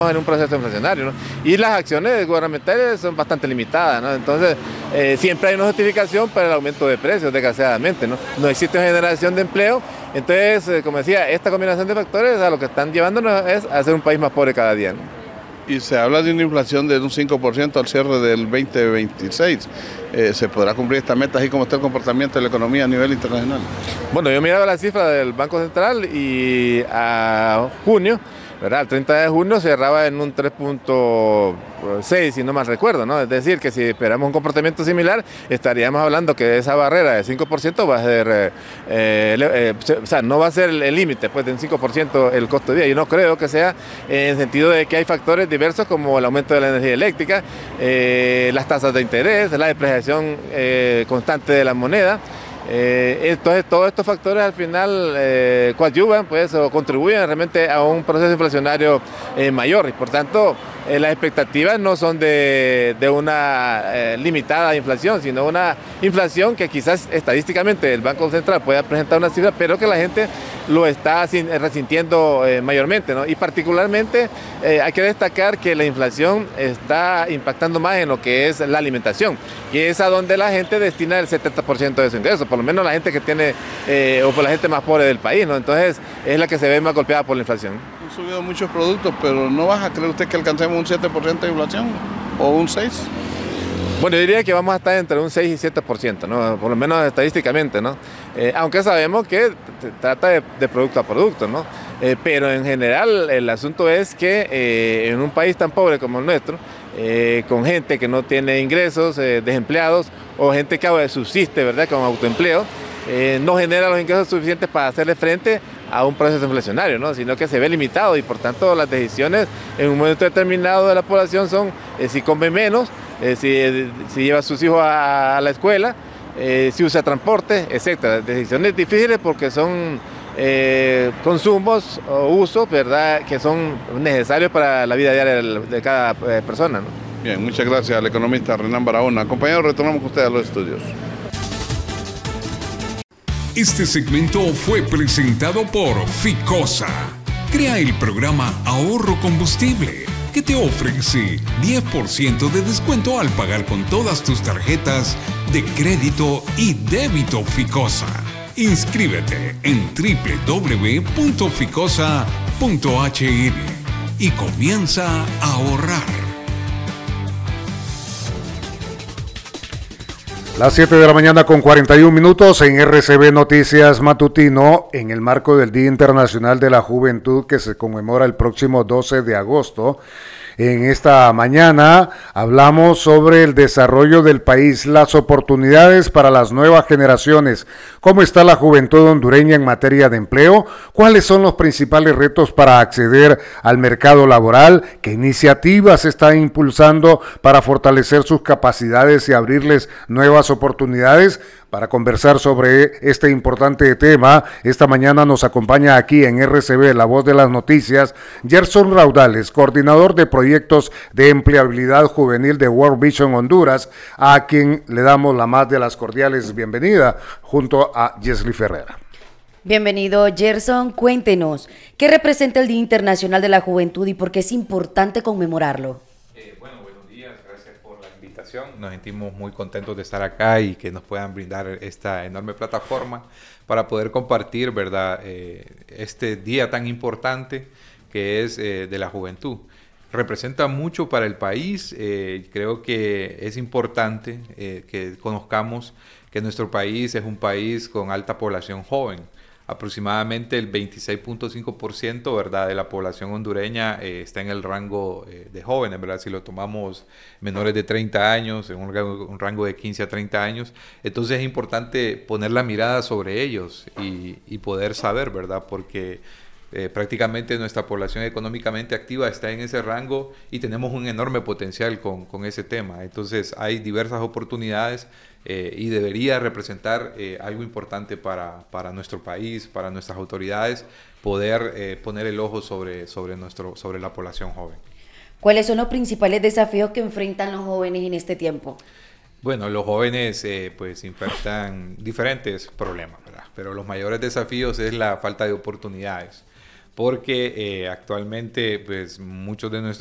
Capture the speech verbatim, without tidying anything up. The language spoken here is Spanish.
en un proceso inflacionario, ¿no? Y las acciones gubernamentales son bastante limitadas, ¿no? Entonces, eh, siempre hay una justificación para el aumento de precios, desgraciadamente, ¿no? No existe generación de empleo, entonces, eh, como decía, esta combinación de factores a lo que están llevándonos es a ser un país más pobre cada día, ¿no? Y se habla de una inflación de un cinco por ciento al cierre del veinte veintiséis. Eh, ¿Se podrá cumplir esta meta así como está el comportamiento de la economía a nivel internacional? Bueno, yo miraba la cifra del Banco Central y a junio, ¿verdad? El treinta de junio cerraba en un tres punto seis, si no mal recuerdo, ¿no? Es decir, que si esperamos un comportamiento similar, estaríamos hablando que esa barrera de cinco por ciento va a ser, eh, eh, o sea, no va a ser el límite, pues, de un cinco por ciento el costo de vida. Yo no creo que sea en el sentido de que hay factores diversos como el aumento de la energía eléctrica, eh, las tasas de interés, la depreciación eh, constante de la moneda. Eh, entonces todos estos factores al final eh, coadyuvan pues, o contribuyen realmente a un proceso inflacionario eh, mayor y por tanto eh, las expectativas no son de, de una eh, limitada inflación, sino una inflación que quizás estadísticamente el Banco Central pueda presentar una cifra, pero que la gente lo está resintiendo eh, mayormente, ¿no? Y particularmente eh, hay que destacar que la inflación está impactando más en lo que es la alimentación, que es a donde la gente destina el setenta por ciento de su ingreso, por lo menos la gente que tiene, eh, o por la gente más pobre del país, ¿no? Entonces es la que se ve más golpeada por la inflación. Han subido muchos productos, pero ¿no vas a creer usted que alcancemos un siete por ciento de inflación o un seis por ciento? Bueno, yo diría que vamos a estar entre un seis y siete por ciento, ¿no? Por lo menos estadísticamente, ¿no? Eh, aunque sabemos que trata de, de producto a producto, ¿no? Eh, pero en general el asunto es que eh, en un país tan pobre como el nuestro, eh, con gente que no tiene ingresos, eh, desempleados o gente que subsiste, ¿verdad?, con autoempleo, eh, no genera los ingresos suficientes para hacerle frente a un proceso inflacionario, ¿no? Sino que se ve limitado y por tanto las decisiones en un momento determinado de la población son eh, si come menos, eh, si, eh, si lleva a sus hijos a, a la escuela, eh, si usa transporte, etcétera. Decisiones difíciles porque son eh, consumos o usos, ¿verdad?, que son necesarios para la vida diaria de, de cada eh, persona, ¿no? Bien, muchas gracias al economista Renan Barahona. Compañeros, retornamos con ustedes a los estudios. Este segmento fue presentado por Ficosa. Crea el programa Ahorro Combustible, que te ofrece diez por ciento de descuento al pagar con todas tus tarjetas de crédito y débito Ficosa. Inscríbete en doble u doble u doble u punto ficosa punto h n y comienza a ahorrar. Las siete de la mañana con cuarenta y un minutos en R C B Noticias Matutino, en el marco del Día Internacional de la Juventud que se conmemora el próximo doce de agosto. En esta mañana hablamos sobre el desarrollo del país, las oportunidades para las nuevas generaciones, cómo está la juventud hondureña en materia de empleo, cuáles son los principales retos para acceder al mercado laboral, qué iniciativas se están impulsando para fortalecer sus capacidades y abrirles nuevas oportunidades. Para conversar sobre este importante tema, esta mañana nos acompaña aquí en R C B, La Voz de las Noticias, Gerson Raudales, coordinador de proyectos de empleabilidad juvenil de World Vision Honduras, a quien le damos la más de las cordiales bienvenida, junto a Jesly Ferreira. Bienvenido, Gerson. Cuéntenos, ¿qué representa el Día Internacional de la Juventud y por qué es importante conmemorarlo? Eh, bueno, buenos días, gracias por la invitación. Nos sentimos muy contentos de estar acá y que nos puedan brindar esta enorme plataforma para poder compartir, ¿verdad?, eh, este día tan importante que es eh, de la juventud. Representa mucho para el país. Eh, creo que es importante eh, que conozcamos que nuestro país es un país con alta población joven. Aproximadamente el veintiséis punto cinco por ciento, ¿verdad?, de la población hondureña eh, está en el rango eh, de jóvenes, ¿verdad? Si lo tomamos menores de treinta años, en un rango, un rango de quince a treinta años, entonces es importante poner la mirada sobre ellos y, y poder saber, ¿verdad?, porque eh, prácticamente nuestra población económicamente activa está en ese rango y tenemos un enorme potencial con, con ese tema. Entonces hay diversas oportunidades Eh, y debería representar eh, algo importante para, para nuestro país, para nuestras autoridades, poder eh, poner el ojo sobre, sobre, nuestro, sobre la población joven. ¿Cuáles son los principales desafíos que enfrentan los jóvenes en este tiempo? Bueno, los jóvenes eh, pues enfrentan diferentes problemas, ¿verdad? Pero los mayores desafíos es la falta de oportunidades. porque eh, actualmente pues muchos de nuestros